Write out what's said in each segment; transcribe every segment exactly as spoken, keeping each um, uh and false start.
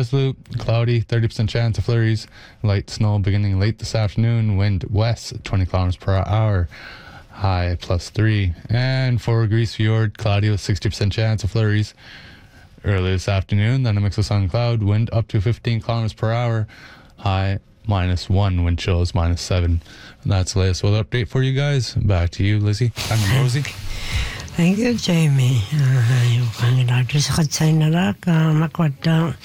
Resolute, cloudy, thirty percent chance of flurries. Light snow beginning late this afternoon. Wind west at twenty kilometers per hour. High plus three. And for Grease Fjord, cloudy with sixty percent chance of flurries. Early this afternoon, then a mix of sun and cloud. Wind up to fifteen kilometers per hour. High minus one. Wind chill is minus seven. And that's the latest weather update for you guys. Back to you, Lizzie. I'm Rosie. Thank you, Jamie. Yung pangilado sa katsay na lang, makwata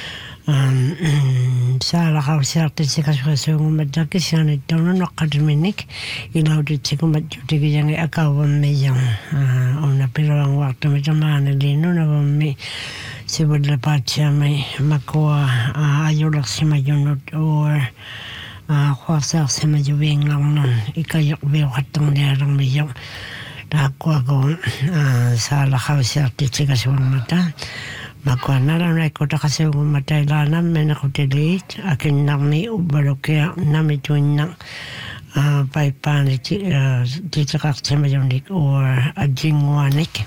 sa lakaw siya at si kaswasa yung madaki siya nito na nakadiminik. Ilaw dit si kumadyuti kaya nga akawan may yung una pilawang wakta may tamana dino na may si budlapat siya may makuha ayulak si mayunod or kwasa si mayuwing lang nun. Ikayok biyo katong nirang may yung Ako ako sa lakaw siya titsi kasi wang mata. Makuha na lang na ikaw kasi wang mata ilanam may nakutilit. Akin nami ubalo kaya nami tuwin ng paipan titsi kasi mayonik or ajingwanik.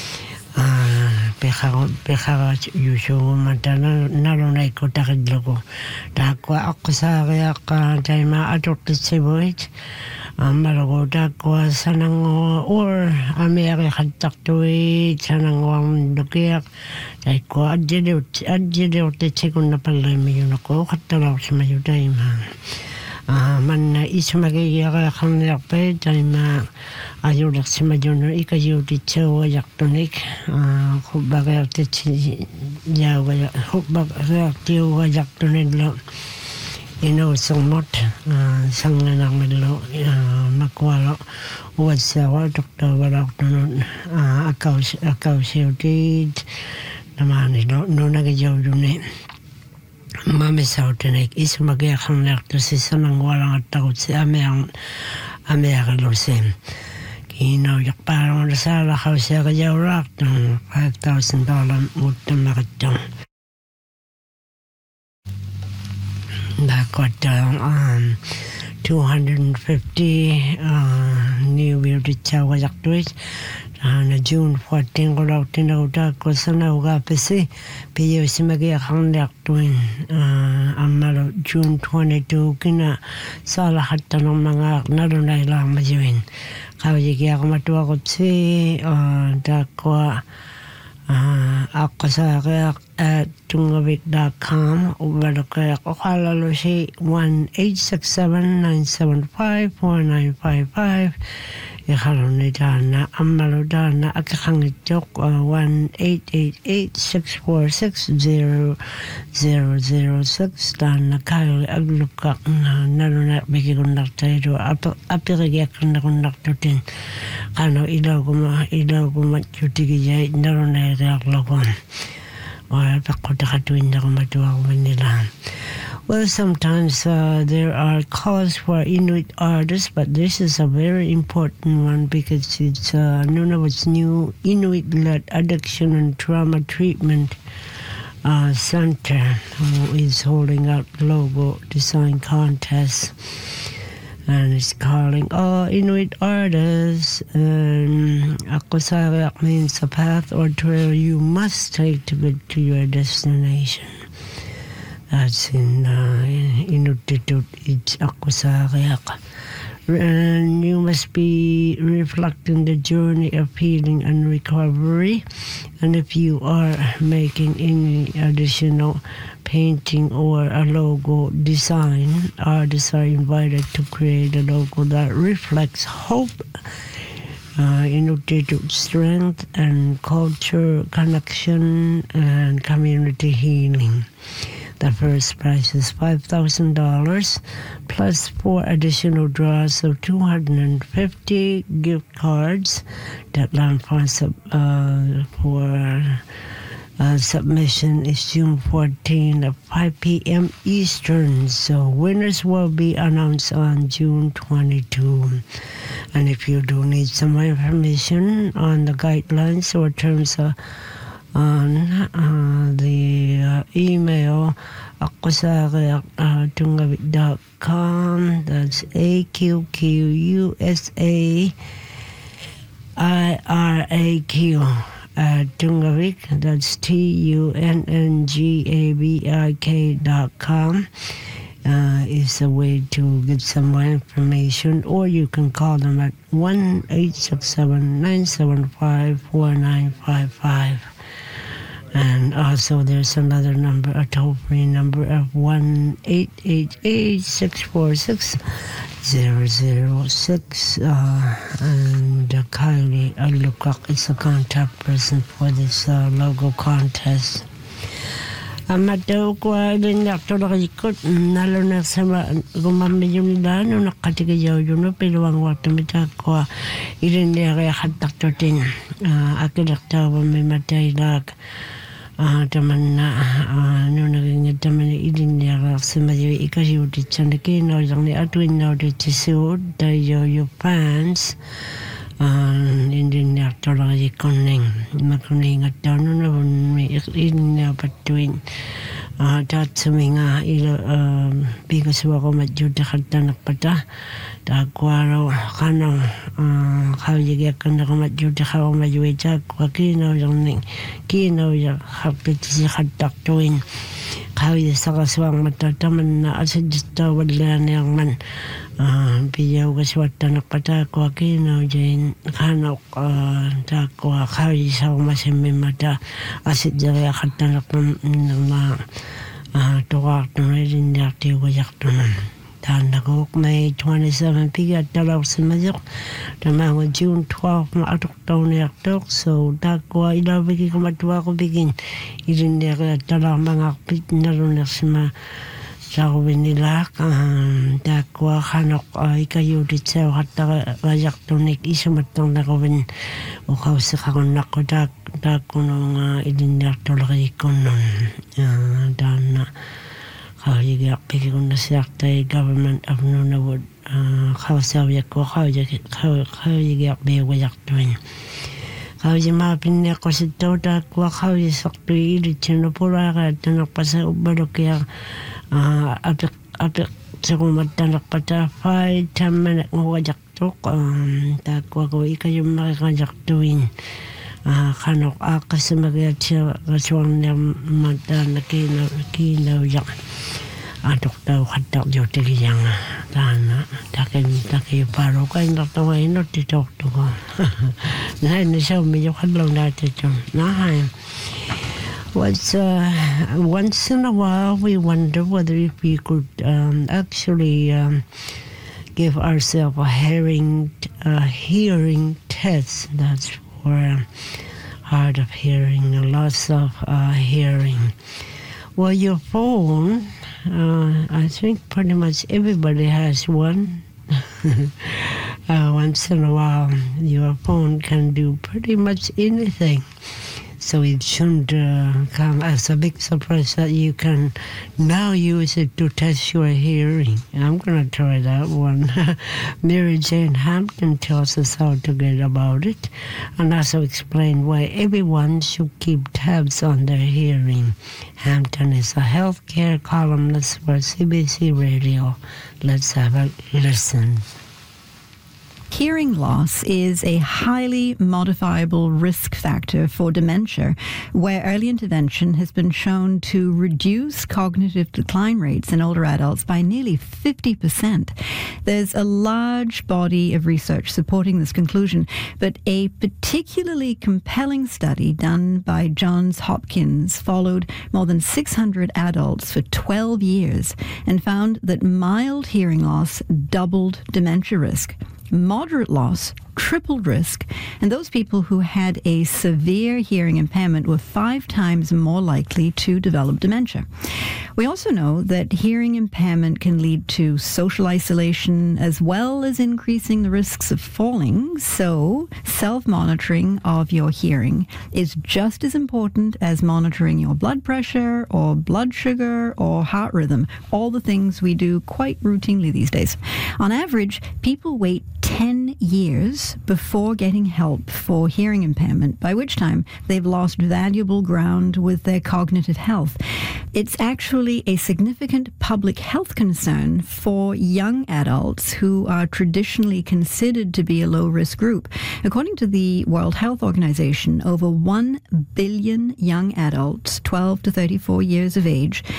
Peka yuso mata na lang na ikaw takidlo ko. Ako ako sa kaya ka tayo maadok titsi buhit. Malagoda ko sanang or Amerika taktuwi sanang wang dukiak ay ko adjede adjede ote sekund na pala mayon ako katalaw sa mayuday ma man isa magiya kan yakpe tay ma ayulak sa mayon ikayo ditso yaktonik ko bagay ote ya wa ko bagay tiyo yaktonik lo ino somot sang nang medlo makwalo uwad sa wa doktor wala nun akaw akaw siutid naman no no nagajaw dun mami sa utenek is magyakang nakto si sanang walang takot si ameyang ameyang losem kino yak parang sa lakaw siya kajaw rak five thousand dollars mutam nakatang Got um, two hundred fifty uh, new weird chawa yaktuit na June fourteenth ko daw tinawag ko sa nauga pesi piyo si magi akang yaktuin amalo June twenty-second kina sa lahat ng mga narunay lang majuin kawagi kaya ako matuwa ko si dakwa ako sa kaya at tungawit dot com ubalo kaya ko kalalo si one eight six seven nine seven five four nine five five ikalon ni dana amalo dana akakangitok one eight eight eight six four six zero zero zero six dana kayo aglukak na naluna bigi kondaktayo apirigyak na kondaktutin kano ilaw kuma ilaw kuma chutigiyay naluna yaklakon Well, sometimes uh, there are calls for Inuit artists, but this is a very important one because it's uh, Nunavut's new Inuit-led addiction and trauma treatment uh, center who is holding out logo design contests. And it's calling all Inuit artists. And Akosariak means a path or trail you must take to get to your destination. That's in uh, Inuktitut, it's Akosariak. And you must be reflecting the journey of healing and recovery. And if you are making any additional painting or a logo design, artists are invited to create a logo that reflects hope, uh, Inuktitut strength and culture connection and community healing. The first prize is five thousand dollars plus four additional draws of two hundred fifty gift cards. Deadline for, sub, uh, for uh, submission is June fourteenth at five p.m. Eastern. So winners will be announced on June twenty-second. And if you do need some more information on the guidelines or terms of on uh, the uh, email akosariak uh, tungawit dot com. That's A Q Q U S A I R A Q at Tungavik, that's T U N N G A V I K dot com. Uh, is a way to get some more information, or you can call them at one eight six seven nine seven five four nine five five. And also there's another number, a toll-free number of one eight eight eight six four six zero zero six. Uh, and uh, Kylie Alukak is the contact person for this uh, logo contest. Amatao ko din nakto na ikot nalo na sama gumamit yung dano nakatigayaw yun no piluang waktu mita ko irin dia kaya hatak totin akilakta wa may matay lag taman na ano naging taman irin dia sama yung ikasiw di chandaki no yung ni atwin no di tisiw tayo yung fans hindi niya talaga ikoning makuning at daw no may irin niya patuin at suminga ilo bigas wako madjuda kata nakpata takwaro kanang kawjigya kanda ko madjuda kawa majuita kwa kinaw yung ning kinaw yung hapit si katak tuin kawjigya sa kaswang matataman na asadista wala niyang man piyaw kaswata nakpata kwa kinaw dyan kanok takwa kawjigya sa umasimim mata asadya kata nakpata tuwak na rin dati wayak tunan. Tanda ko may twenty-seven pigat dalaw sa majuk. Tama ko June twelfth maatok taon na yaktok. So takwa ilawagi ko matuwa ko bigin. Irin niya ka dalaw mga kapit na rin na sa mga sakubin nila. Takwa kanok ikayo dit sa kata wayak tunik isa matang nakawin. O kausa kakon nako tak tako nung irin niya tolaki ko nun. Dan na kawjigak pikikon na siya tayo government of Nunavut kawsawiyak ko kawjigak biwayak tuwin kawjig mapin niya ko si Tota kwa kawjig sakto ilit siya na pura ka tanak pa sa ubalo kaya apik apik sa kumatanak pa ta five ten minute mo wajak tok takwa ko ikayo makikajak tuwin kanok akas sa magyat siya kaswang niya mata na kinaw kinaw yak atok daw katak jo tigiyang tana takin takin paro kay naktawa ino titok to ko na ino siya medyo kadlaw natin ito nahay was uh, once in a while we wonder whether if we could um, actually um, give ourselves a hearing a hearing test that's for hard of hearing, loss of uh, hearing. Well, your phone, uh, I think pretty much everybody has one. uh, once in a while, your phone can do pretty much anything. So it shouldn't uh, come as a big surprise that you can now use it to test your hearing. I'm going to try that one. Mary Jane Hampton tells us how to get about it and also explain why everyone should keep tabs on their hearing. Hampton is a healthcare columnist for C B C Radio. Let's have a listen. Hearing loss is a highly modifiable risk factor for dementia, where early intervention has been shown to reduce cognitive decline rates in older adults by nearly fifty percent. There's a large body of research supporting this conclusion, but a particularly compelling study done by Johns Hopkins followed more than six hundred adults for twelve years and found that mild hearing loss doubled dementia risk. Moderate loss tripled risk, and those people who had a severe hearing impairment were five times more likely to develop dementia. We also know that hearing impairment can lead to social isolation as well as increasing the risks of falling, so self-monitoring of your hearing is just as important as monitoring your blood pressure or blood sugar or heart rhythm, all the things we do quite routinely these days. On average, people wait ten years before getting help for hearing impairment, by which time they've lost valuable ground with their cognitive health. It's actually a significant public health concern for young adults who are traditionally considered to be a low-risk group. According to the World Health Organization, over one billion young adults, twelve to thirty-four years of age,